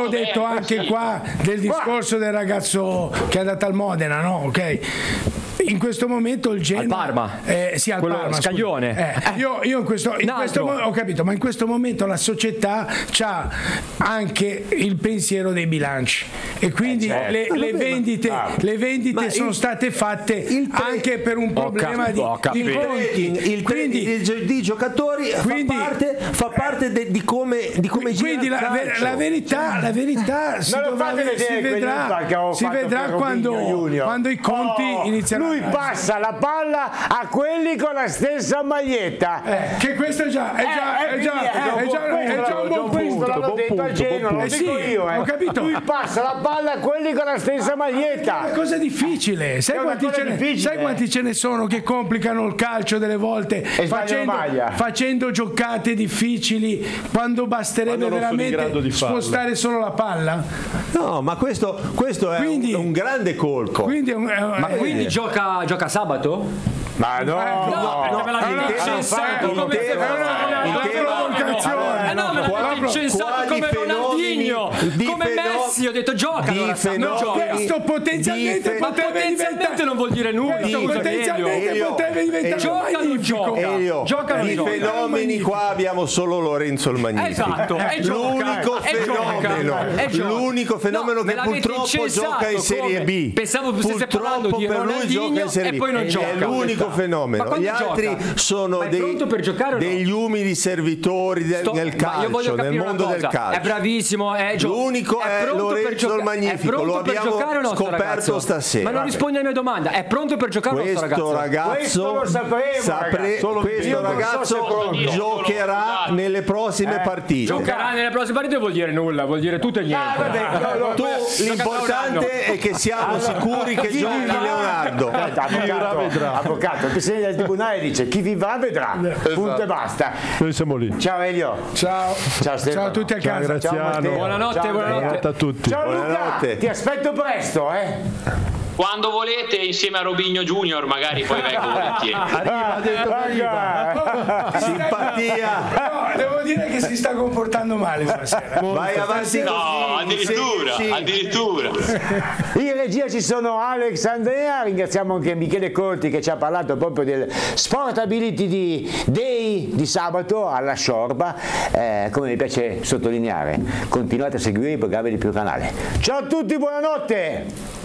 abbiamo detto anche qua del discorso del ragazzo che è andato al Modena, no? Ok. In questo momento il Genoa al Parma, sì, al quello Parma, Scaglione. Io in questo ho capito, ma in questo momento la società c'ha anche il pensiero dei bilanci e quindi le vendite sono state fatte anche per un problema di conti. Di giocatori fa parte di come quindi la verità si vedrà quando i conti iniziano. Lui passa la palla a quelli con la stessa maglietta. Che questo è già un buon punto. L'ho detto a Genoa, lo dico io. Ho capito. Lui passa la palla a quelli con la stessa maglietta. È una cosa difficile. Sai quanti ce ne sono che complicano il calcio delle volte facendo giocate difficili quando basterebbe veramente spostare solo la palla? No, ma questo è un grande colpo. Quindi gioca sabato? Ma no, perché me l'avete incensato come se come Ronaldinho, come Messi, ho detto gioca. Questo potenzialmente non vuol dire nulla. Potenzialmente potrebbe diventare magnifico. Gioca di fenomeni qua abbiamo solo Lorenzo il Magnifico. Esatto, l'unico fenomeno che purtroppo gioca in Serie B. Pensavo stesse parlando di Ronaldinho e poi non gioca. È l'unico fenomeno. Gli altri sono degli umili servitori nel calcio, nel mondo del calcio. È bravissimo, l'unico è Lorenzo il Magnifico, lo abbiamo scoperto stasera. Ma non rispondi alla mia domanda, è pronto per giocare il nostro ragazzo? Questo ragazzo giocherà nelle prossime partite. Giocherà nelle prossime partite vuol dire nulla, vuol dire tutto e niente. L'importante è che siamo sicuri che giochi Leonardo. Avvocato, il presidente del tribunale dice chi vivrà vedrà. Punto e basta. Noi siamo lì. Ciao Elio. Ciao Stefano. Ciao a tutti a casa. Graziano. Buonanotte a tutti. Ciao Luca, ti aspetto presto, Quando volete, insieme a Robinho Junior, magari poi vengo volentieri. Simpatia. No, devo dire che si sta comportando male stasera. Vai avanti. No, addirittura. In regia ci sono Alex Andrea, ringraziamo anche Michele Corti che ci ha parlato proprio del Sportability Day di sabato alla Sciorba. Come mi piace sottolineare, continuate a seguire i programmi del Più Canale. Ciao a tutti, buonanotte!